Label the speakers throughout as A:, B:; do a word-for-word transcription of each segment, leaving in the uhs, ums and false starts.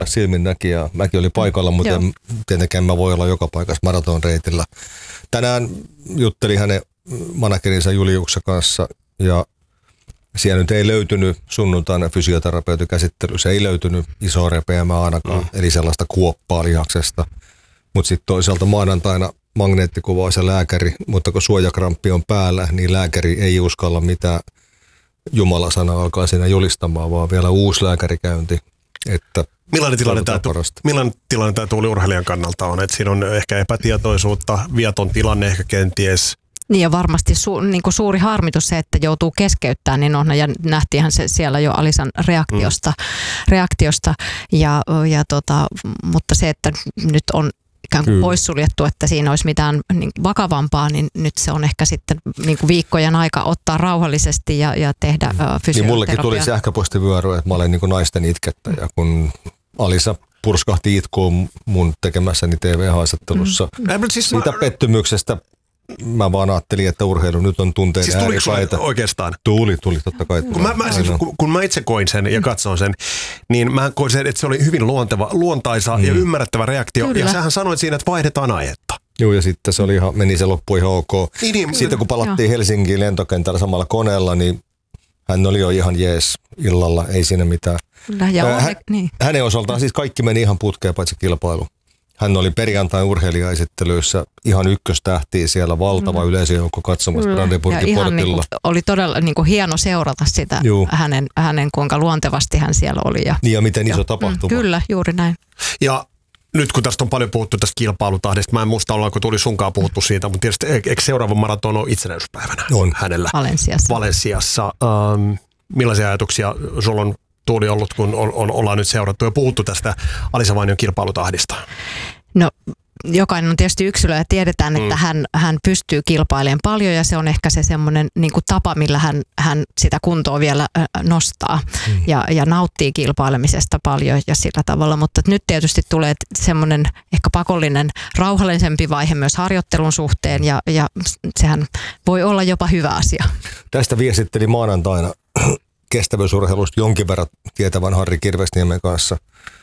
A: silmin näki ja mäkin oli paikalla, mutta en, tietenkään mä voi olla joka paikassa maratonreitillä. Tänään juttelin hänen managerinsa Juliuksen kanssa ja siellä nyt ei löytynyt sunnuntaina fysioterapeutikäsittelyssä, ei löytynyt isoa repeämää ainakaan, mm. eli sellaista kuoppaa lihaksesta. Mutta sitten toisaalta maanantaina magneettikuvaus ja lääkäri, mutta kun suojakramppi on päällä, niin lääkäri ei uskalla mitään Jumala-sana alkaa siinä julistamaan, vaan vielä uusi lääkärikäynti. Että
B: millainen tilanne, tämä, millainen tilanne tämä tuuliurheilijan kannalta on? Että siinä on ehkä epätietoisuutta, viaton tilanne ehkä kenties.
C: Niin ja varmasti su, niin kuin suuri harmitus se, että joutuu keskeyttämään, niin on, ja nähtiinhän se siellä jo Alisan reaktiosta, mm. reaktiosta ja, ja tota, mutta se, että nyt on ikään kuin poissuljettu, että siinä olisi mitään niin vakavampaa, niin nyt se on ehkä sitten niin kuin viikkojen aika ottaa rauhallisesti ja, ja tehdä mm. fysioterapiaa. Niin mullekin tuli sähköpostivyöry, että mä olen niin kuin naisten itkettäjä, kun Alisa purskahti itkuun mun tekemässäni T V-haastattelussa. Mm. Siis siitä mä... pettymyksestä mä vaan ajattelin, että urheilu nyt on tunteiden
B: siis
C: ääripäitä.
B: Oikeastaan?
C: Tuli, tuli totta kai.
B: Kun mä, mä, siis, kun, kun mä itse koin sen ja katsoin sen, niin mä koin sen, että se oli hyvin luonteva, luontaisa mm. ja ymmärrettävä reaktio. Kyllä. Ja sähän sanoit siinä, että vaihdetaan aihetta.
A: Joo, ja sitten se oli ihan, meni se loppu ihan ok. Niin, niin, sitten kun palattiin joo. Helsinkiin lentokentällä samalla koneella, niin hän oli jo ihan jees illalla, ei siinä mitään.
C: Ja
A: hän, niin. Hänen osaltaan siis kaikki meni ihan putkeen paitsi kilpailu. Hän oli perjantain urheilijaesittelyissä ihan ykköstähtiä siellä, valtava mm. yleisöjoukko katsomassa mm. Brandenburgin portilla. Niin kuin,
C: oli todella niin kuin hieno seurata sitä, hänen, hänen kuinka luontevasti hän siellä oli. Ja,
A: niin ja miten iso tapahtuma.
C: Mm, kyllä, juuri näin.
B: Ja nyt kun tästä on paljon puhuttu tästä kilpailutahdista, mä en muista ollaanko tuli sunkaan puhuttu siitä, mutta tietysti eikö seuraava maraton ole itsenäisyyspäivänä
A: on
B: hänellä?
C: Valensiassa.
B: Valensiassa. Ähm, millaisia ajatuksia sulla on Tuuli ollut, kun on, on, ollaan nyt seurattu ja puhuttu tästä Alisa Vainion kilpailutahdista?
C: No jokainen on tietysti yksilö ja tiedetään, että mm. hän, hän pystyy kilpailemaan paljon ja se on ehkä se semmoinen niin kuin tapa, millä hän, hän sitä kuntoa vielä nostaa mm. ja, ja nauttii kilpailemisesta paljon ja sillä tavalla, mutta nyt tietysti tulee semmoinen ehkä pakollinen rauhallisempi vaihe myös harjoittelun suhteen ja, ja sehän voi olla jopa hyvä asia.
A: Tästä viestitteli maanantaina kestävyysurheilusta jonkin verran tietävän Harri Kirvesniemen kanssa,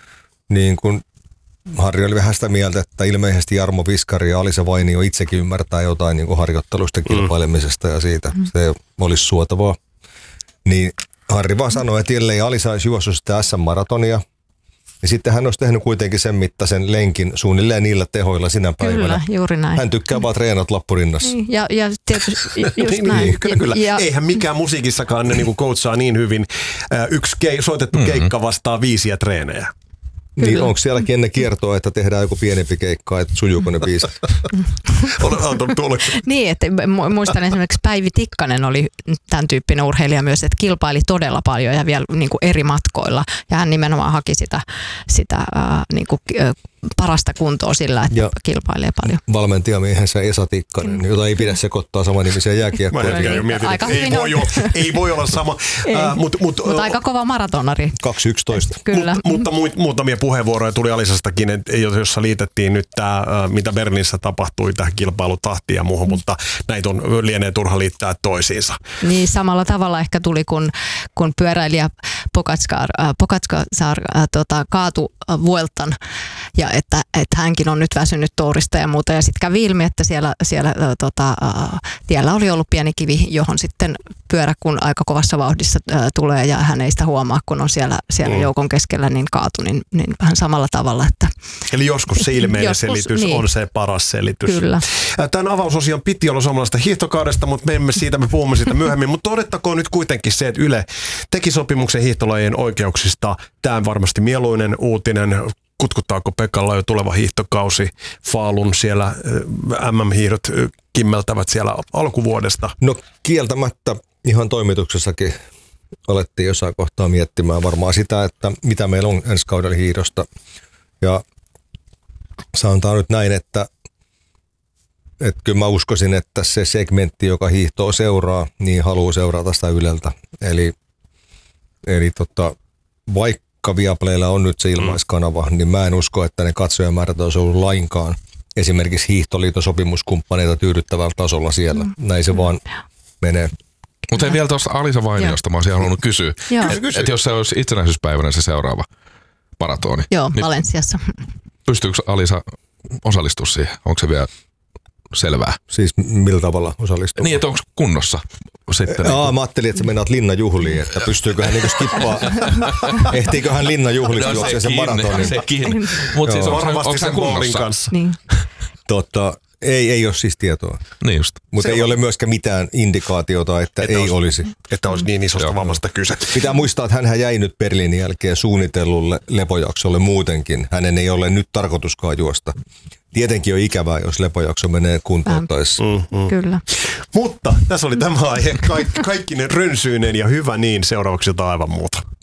A: niin kun Harri oli vähän sitä mieltä, että ilmeisesti Jarmo Viskari ja Alisa Vainio itsekin ymmärtää jotain niin kuin harjoittelusta, kilpailemisesta ja siitä. Se olisi suotavaa. Niin Harri vaan sanoi, että ellei Alisa olisi juossut sitä S M-maratonia, niin sitten hän olisi tehnyt kuitenkin sen mittaisen lenkin suunnilleen niillä tehoilla sinä päivänä.
C: Kyllä, juuri näin.
A: Hän tykkää vaan treenat lappurinnassa.
C: Niin, ja, ja tietysti just
B: niin,
C: näin.
B: Niin, kyllä, kyllä.
C: Ja,
B: eihän mikään musiikissakaan ne niin kuin coachaa niin hyvin. Yksi kei, soitettu mm-hmm. keikka vastaa viisiä treenejä.
A: Kyllä. Niin onko sielläkin ennen kiertoa, että tehdään joku pienempi keikka, että sujuuko ne biisit?
C: Niin, että muistan esimerkiksi Päivi Tikkanen oli tämän tyyppinen urheilija myös, että kilpaili todella paljon ja vielä niin kuin eri matkoilla. Ja hän nimenomaan haki sitä, sitä äh, niin kuin, äh, parasta kuntoa sillä, että ja kilpailee paljon.
A: Valmentajamiehensä Esa Tikkanen, jota ei pidä sekoittaa samanimiseen jääkiekkoon.
B: Ei, ei voi olla sama.
C: Äh, Mutta mut, mut aika kova maratonari.
A: kaksi yksitoista.
C: Kyllä.
B: Mut, mutta mu, muutamia puheenvuoroja tuli Alisastakin, jossa liitettiin nyt tämä, mitä Berliinissä tapahtui tähän kilpailutahtiin ja muuhun, mm. mutta näitä on lienee turha liittää toisiinsa.
C: Niin samalla tavalla ehkä tuli, kun, kun pyöräilijä Pogačar, äh, Pogačar äh, tota, kaatu äh, Vueltan ja että, että hänkin on nyt väsynyt tourista ja muuta. Ja sitten kävi ilmi, että siellä, siellä äh, tota, äh, tiellä oli ollut pieni kivi, johon sitten pyörä, kun aika kovassa vauhdissa äh, tulee ja hän ei sitä huomaa, kun on siellä, siellä mm. joukon keskellä, niin kaatu, niin, niin vähän samalla tavalla. Että
B: eli joskus se ilmeinen joskus, selitys niin. on se paras selitys.
C: Kyllä.
B: Tämän avausosion piti olla suomalaista hiihtokaudesta, mutta me emme siitä, me puhumme siitä myöhemmin. Mutta todettakoon nyt kuitenkin se, että Yle teki sopimuksen hiihtolajien oikeuksista. Tämä on varmasti mieluinen uutinen. Kutkuttaako Pekalla jo tuleva hiihtokausi? Faalun siellä M M-hiihdot kimmeltävät siellä alkuvuodesta.
A: No kieltämättä ihan toimituksessakin alettiin jossain kohtaa miettimään varmaan sitä, että mitä meillä on ensi kaudella hiihdosta. Ja sanotaan nyt näin, että, että kyllä mä uskoisin, että se segmentti, joka hiihtoa seuraa, niin haluaa seurata sitä Yleltä. Eli, eli tota, vaikka Viaplaylla on nyt se ilmaiskanava, mm. niin mä en usko, että ne katsojamäärät olisi ollut lainkaan esimerkiksi hiihtoliiton sopimuskumppaneita tyydyttävällä tasolla siellä. Mm. Näin se vaan menee.
D: Mutta ei vielä tuosta Alisa Vainiosta, mä olisin halunnut kysyä, että et jos se olisi itsenäisyyspäivänä se seuraava maratoni.
C: Joo,
D: niin
C: Valensiassa.
D: pystyykö Alisa osallistumaan siihen? Onko se vielä selvää?
A: Siis millä tavalla osallistuu?
D: Niin, että onko kunnossa sitten?
A: Aa,
D: niin kuin...
A: mä ajattelin, että sä meinaat linnajuhliin, että pystyykö hän niinku skippaa, ehtiikö hän linnajuhliksi juoksee sen maratonin?
D: Sekin. Mutta siis onko, onko hän kunnossa?
B: Kanssa.
C: Niin.
A: Totta, ei, ei ole siis tietoa.
D: Niin just.
A: Mutta ei
B: on...
A: ole myöskään mitään indikaatiota, että, että ei olisi. olisi.
B: Että olisi niin isosta
D: Joo.
B: vammasta kyse.
A: Pitää muistaa, että hän jäi nyt Berliinin jälkeen suunnitellulle lepojaksolle muutenkin. Hänen ei ole nyt tarkoituskaan juosta. Tietenkin on ikävää, jos lepojakso menee kuntoon.
B: Mm-hmm.
C: Kyllä.
B: Mutta tässä oli tämä aihe. Kaikki, kaikki ne rönsyinen ja hyvä niin. Seuraavaksi jotain aivan muuta.